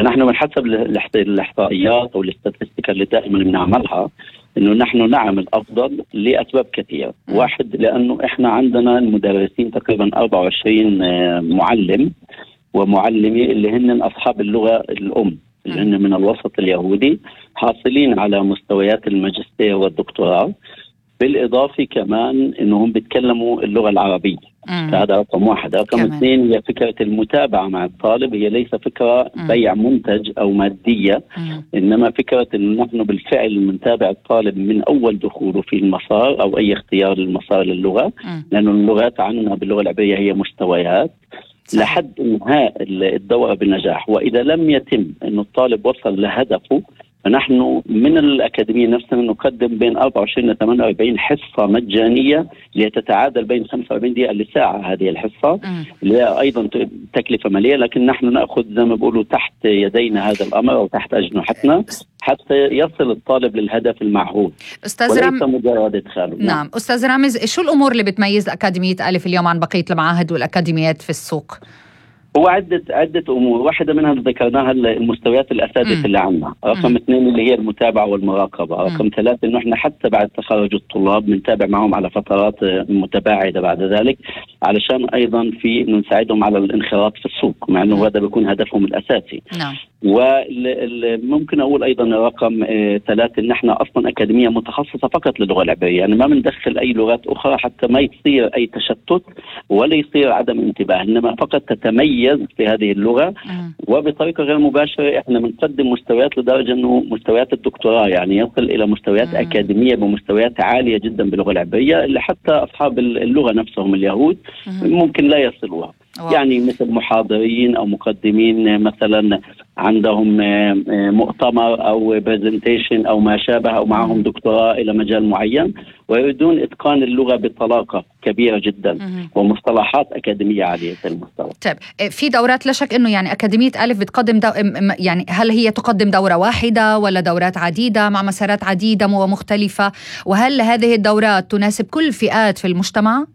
نحن من حسب الاحصائيات او الاستاتستيكا اللي دائما بنعملها انه نحن نعمل افضل لاسباب كثيره. واحد، لانه احنا عندنا المدرسين تقريبا 24 معلم ومعلمي اللي هن اصحاب اللغه الام، اللي هن من الوسط اليهودي، حاصلين على مستويات الماجستير والدكتوراه، بالإضافة كمان إنهم بيتكلموا اللغة العربية. هذا رقم واحد. رقم اثنين هي فكرة المتابعة مع الطالب، هي ليس فكرة بيع منتج أو مادية، إنما فكرة إنه نحن بالفعل بنتابع الطالب من أول دخوله في المسار أو أي اختيار للمسار للغة، لأن اللغات عندنا باللغة العربية هي مستويات لحد انهاء الدورة بالنجاح. وإذا لم يتم إنه الطالب وصل لهدفه، فنحن من الأكاديمية نفسنا نقدم بين 24 ل 48 حصة مجانية لتتعادل بين 45 دقيقة لساعة. هذه الحصة اللي أيضا تكلفة مالية، لكن نحن نأخذ زي ما بيقولوا تحت يدينا هذا الأمر أو تحت أجنحتنا حتى يصل الطالب للهدف المعهود وليس مجرد إدخاله. نعم أستاذ رامز، شو الأمور اللي بتميز أكاديمية ألف اليوم عن بقية المعاهد والأكاديميات في السوق؟ هو عدة أمور. واحدة منها ذكرناها المستويات الأساسية اللي عندنا. رقم اثنين اللي هي المتابعة والمراقبة. رقم ثلاثة إنه إحنا حتى بعد تخرج الطلاب بنتابع معهم على فترات متباعدة بعد ذلك، علشان أيضا في إنه نساعدهم على الانخراط في السوق، مع إنه هذا بيكون هدفهم الأساسي. نعم. وممكن أقول أيضا رقم ثلاثة إن إحنا أصلا أكاديمية متخصصة فقط للغة العبرية، يعني ما بندخل أي لغات أخرى حتى ما يصير أي تشتت ولا يصير عدم انتباه، إنما فقط تتميز في هذه اللغة. وبطريقة غير مباشرة إحنا بنقدم مستويات لدرجة إنه مستويات الدكتوراه يعني يصل إلى مستويات أكاديمية بمستويات عالية جدا باللغة العبرية، اللي حتى أصحاب اللغة نفسهم اليهود ممكن لا يصلوها. يعني مثل محاضرين أو مقدمين مثلا عندهم مؤتمر أو برزنتيشن أو ما شابه، أو معهم دكتوراه إلى مجال معين ويريدون إتقان اللغة بطلاقة كبيرة جدا ومصطلحات أكاديمية عالية المستوى. طيب في دورات، لا شك إنه يعني أكاديمية ألف بتقدم يعني هل هي تقدم دورة واحدة ولا دورات عديدة مع مسارات عديدة ومختلفة؟ وهل هذه الدورات تناسب كل فئات في المجتمع؟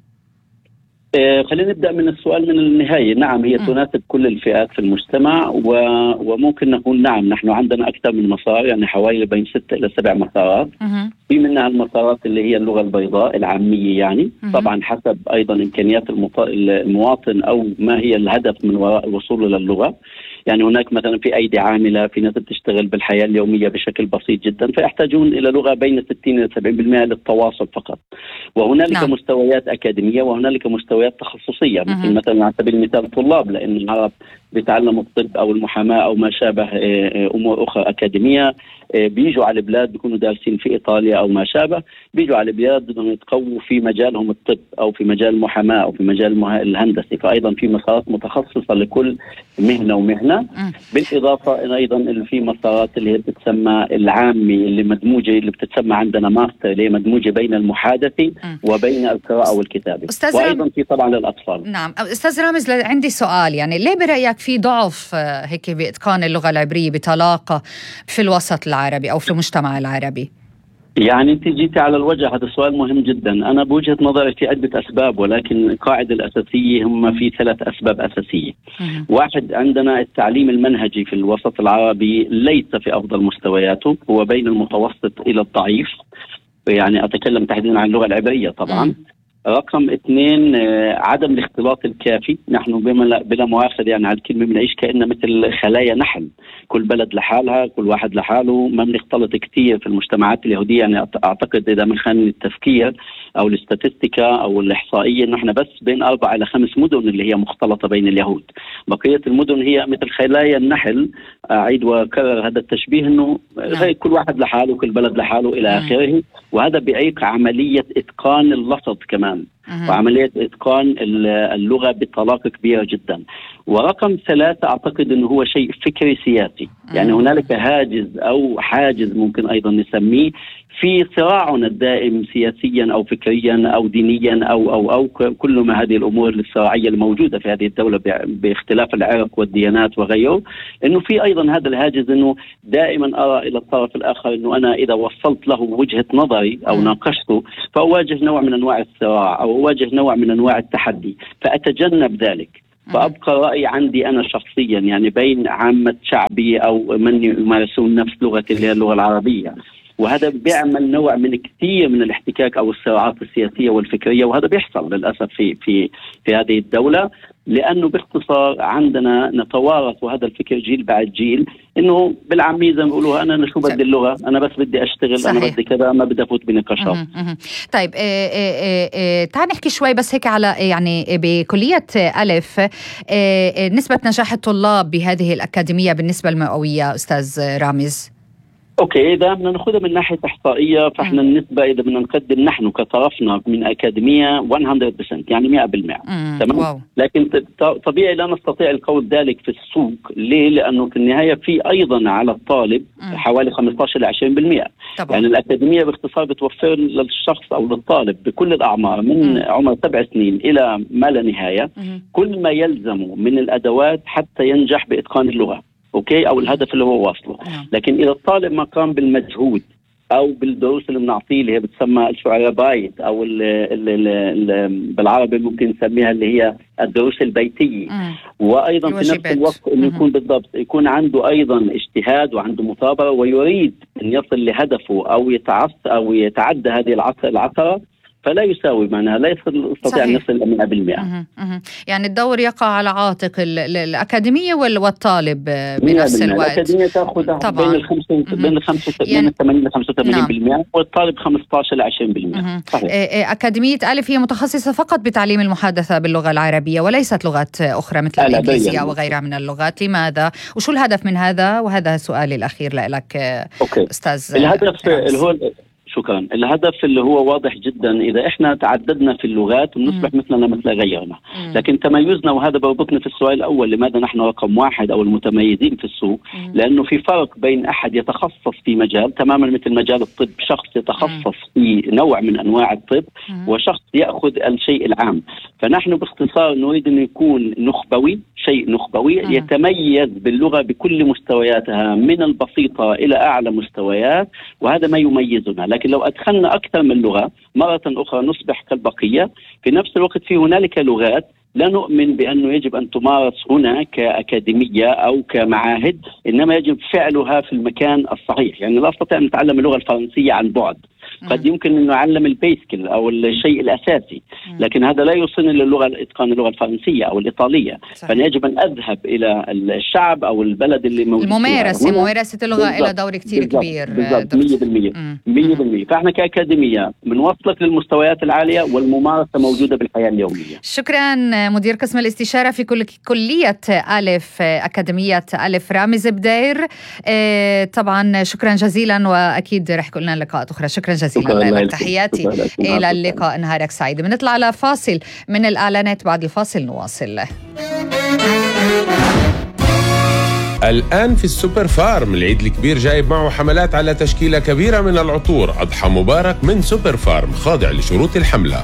خلينا نبدأ من السؤال من النهاية. نعم هي تناسب كل الفئات في المجتمع، وممكن نقول نعم نحن عندنا أكثر من مسار، يعني حوالي بين 6 إلى 7 مسارات. في منها المسارات اللي هي اللغة البيضاء العامية، يعني طبعا حسب أيضا إمكانيات المواطن أو ما هي الهدف من وراء الوصول إلى اللغة. يعني هناك مثلا في أيدي عاملة، في ناس بتشتغل بالحياة اليومية بشكل بسيط جدا، فيحتاجون إلى لغة بين 60 إلى 70% للتواصل فقط. وهنالك مستويات أكاديمية وهنالك مستويات تخصصية، مثلا على سبيل المثال طلاب، لأن العرب بيتعلموا الطب أو المحاماة أو ما شابه أمور أخرى أكاديمية، بيجوا على البلاد بيكونوا دارسين في إيطاليا أو ما شابه، بيجوا على البلاد بدهم يتقووا في مجالهم الطب أو في مجال المحاماة أو في مجال الهندسي، فأيضا في مسارات متخصصة لكل مهنة ومهنة. بالإضافة أيضا اللي في مسارات اللي هي بتسمى العامي، اللي مدموجة، اللي بتتسمى عندنا ماستر، اللي هي مدموجة بين المحادثة وبين القراءة والكتابة، وأيضا في طبعا للأطفال. نعم أستاذ رامز، عندي سؤال، يعني ليه برأيك في ضعف هيك بإتقان اللغة العبرية بطلاقة في الوسط العربي أو في المجتمع العربي؟ يعني أنت جيتي على الوجه، هذا سؤال مهم جدا. أنا بوجهة نظري في عدة أسباب، ولكن القاعدة الأساسية هم في 3 أسباب أساسية. واحد، عندنا التعليم المنهجي في الوسط العربي ليس في أفضل مستوياته، هو بين المتوسط إلى الضعيف، يعني أتكلم تحديدا عن اللغة العبرية طبعا. رقم 2 عدم الاختلاط الكافي. نحن بلا مؤاخذة يعني على الكلمة بنعيش كأننا مثل خلايا نحل، كل بلد لحالها، كل واحد لحاله، ما بنختلط كتير في المجتمعات اليهودية. يعني أعتقد إذا من خلال التفكير أو الاستاتستيكا أو الإحصائية إنه إحنا بس بين 4 إلى 5 مدن اللي هي مختلطة بين اليهود، بقية المدن هي مثل خلايا النحل. أعيد وأكرر هذا التشبيه، إنه كل واحد لحاله، كل بلد لحاله إلى آخره، وهذا بيعيق عملية إتقان اللفظ كمان وعملية إتقان اللغة بطلاقة كبيرة جدا. ورقم 3 أعتقد أنه هو شيء فكري سياسي، يعني هنالك هاجس أو حاجز ممكن أيضا نسميه في صراعنا الدائم سياسيا أو فكريا أو دينيا أو كل ما هذه الأمور الصراعية الموجودة في هذه الدولة باختلاف العرق والديانات وغيره، أنه في أيضا هذا الهاجس، أنه دائما أرى إلى الطرف الآخر أنه أنا إذا وصلت له وجهة نظري أو ناقشته فأواجه نوع من أنواع الصراع أو أواجه نوع من أنواع التحدي، فأتجنب ذلك. فأبقى رأي عندي أنا شخصيا، يعني بين عامة شعبي أو من يمارسون نفس لغتي اللي هي اللغة العربية. وهذا بيعمل نوع من كثير من الاحتكاك أو الصراعات السياسية والفكرية، وهذا بيحصل للأسف في هذه الدولة، لأنه باختصار عندنا نتوارث وهذا الفكر جيل بعد جيل، إنه بالعامية زي ما بيقولوها أنا شو بدي اللغة، أنا بس بدي أشتغل، صحيح. أنا بدي كذا، ما بدي أفوت بنقاشات. طيب تعال نحكي شوي بس هيك على يعني بكلية ألف نسبة نجاح الطلاب بهذه الأكاديمية بالنسبة المئوية أستاذ رامز. اوكي، اذا بدنا ناخذها من ناحيه احصائيه فاحنا النسبه اذا بدنا نقدم نحن كطرفنا من اكاديميه 100% يعني 100%. تمام. لكن طبيعي لا نستطيع القول ذلك في السوق. ليه؟ لانه في النهايه في ايضا على الطالب حوالي 15 ل 20%. يعني الاكاديميه باختصار بتوفر للشخص او للطالب بكل الاعمار من عمر 7 سنين الى ما لا نهايه كل ما يلزمه من الادوات حتى ينجح باتقان اللغه. اوكي، او الهدف اللي هو واصله. لكن اذا الطالب ما قام بالمجهود او بالدروس اللي بنعطيه اللي هي بتسمى الشعراء او بالعربي ممكن نسميها اللي هي الدروس البيتيه، وايضا في نفس الوقت انه يكون بالضبط يكون عنده ايضا اجتهاد وعنده مثابره ويريد ان يصل لهدفه او يتعدى هذه العثره، فلا يساوي معناها لا يستطيع أن يصل إلى 100%. يعني الدور يقع على عاتق الأكاديمية والطالب بنفس الوقت. الأكاديمية تأخذ بين 80 ل 85% والطالب 15 ل 20%. أكاديمية ألف هي متخصصة فقط بتعليم المحادثة باللغة العربية وليست لغات أخرى مثل الإنجليزية وغيرها من اللغات. لماذا؟ وشو الهدف من هذا؟ وهذا السؤال الأخير لك أستاذ. الهدف اللي هو شكرا. الهدف اللي هو واضح جدا، إذا إحنا تعددنا في اللغات بنصبح مثلنا مثل غيرنا، لكن تميزنا، وهذا بربطنا في السؤال الأول لماذا نحن رقم واحد أو المتميزين في السوق، لأنه في فرق بين أحد يتخصص في مجال تماما مثل مجال الطب، شخص يتخصص في نوع من أنواع الطب وشخص يأخذ الشيء العام. فنحن باختصار نريد أن يكون نخبوي، شيء نخبوي يتميز باللغة بكل مستوياتها من البسيطة إلى أعلى مستويات، وهذا ما يميزنا. لكن لو أدخلنا أكثر من لغة مرة أخرى نصبح كالبقية. في نفس الوقت في هنالك لغات لا نؤمن بأنه يجب أن تمارس هنا كأكاديمية أو كمعاهد، إنما يجب فعلها في المكان الصحيح. يعني لا أستطيع أن نتعلم اللغة الفرنسية عن بعد، قد يمكن أن نعلم البيسكل أو الشيء الأساسي، لكن هذا لا يوصلني لإتقان اللغة الفرنسية أو الإيطالية. فأنا يجب أن أذهب إلى الشعب أو البلد اللي موجود. ممارسة اللغة إلى دور كتير كبير. بالضبط 100%. فإحنا كأكاديمية بنوصلك للمستويات العالية والممارسة موجودة بالحياة اليومية. شكرا مدير قسم الاستشارة في كلية ألف أكاديمية ألف رامز بدير. طبعا شكرا جزيلا، وأكيد رح يكون لنا لقاءات أخرى. شكرا جزيلا لك، تحياتي إلى اللقاء، نهارك سعيد. بنطلع على فاصل من الإعلانات، بعد الفاصل نواصل. الآن في السوبر فارم العيد الكبير جايب معه حملات على تشكيلة كبيرة من العطور. أضحى مبارك من سوبر فارم، خاضع لشروط الحملة.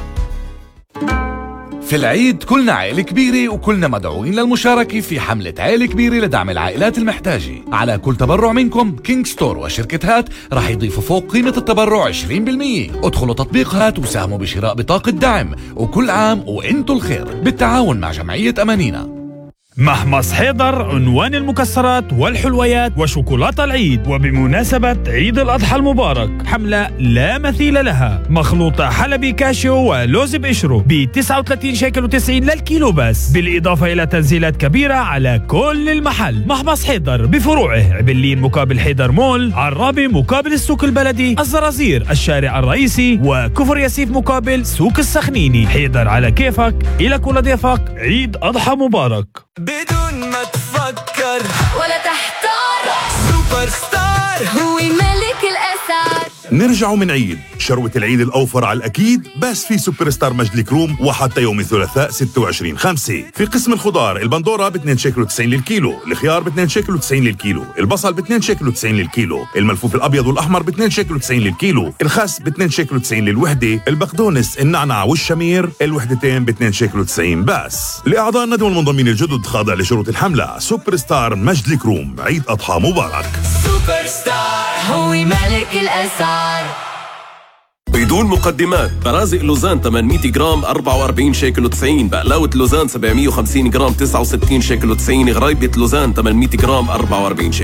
في العيد كلنا عائلة كبيرة وكلنا مدعوين للمشاركة في حملة عائلة كبيرة لدعم العائلات المحتاجة. على كل تبرع منكم كينج ستور وشركة هات رح يضيفوا فوق قيمة التبرع 20%. ادخلوا تطبيق هات وساهموا بشراء بطاقة دعم، وكل عام وانتوا الخير بالتعاون مع جمعية أمانينا. محمص حيدر عنوان المكسرات والحلويات وشوكولاتة العيد. وبمناسبة عيد الأضحى المبارك حملة لا مثيل لها، مخلوطة حلبي كاشيو ولوز بقشره ب 39 شيكل و90 للكيلو بس، بالإضافة إلى تنزيلات كبيرة على كل المحل. محمص حيدر بفروعه عبلين مقابل حيدر مول، عرابي مقابل السوق البلدي، الزرازير الشارع الرئيسي، وكفر ياسيف مقابل سوق السخنيني. حيدر على كيفك، إلك ولضيفك عيد أضحى مبارك. بدون ما تفكر ولا تحتار، سوبر ستار هو ملك الأسعار. نرجع من عيد شروة العيد الأوفر على الأكيد بس في سوبر ستار مجد الكروم، وحتى يوم الثلاثاء 26/5. في قسم الخضار البندورة ب2 شيكل و90 للكيلو، الخيار ب2 شيكل و90 للكيلو، البصل ب2 شيكل و90 للكيلو، الملفوف الأبيض والأحمر ب2 شيكل و90 للكيلو، الخس ب2 شيكل و90 للوحدة، البقدونس النعنع والشمير الوحدتين ب2 شيكل و90 بس. لأعضاء الندوة المنضمين الجدد خاضع لشروط الحملة. سوبر ستار مجد الكروم، عيد أضحى مبارك. سوبر ستار هو ملك الأسعار. بدون مقدمات. برازق لوزان 800 جرام 44 شيكل و90. بقلاوة لوزان 750 جرام 69 شيكل و90. غرايبة لوزان 800 جرام 44 شيكل.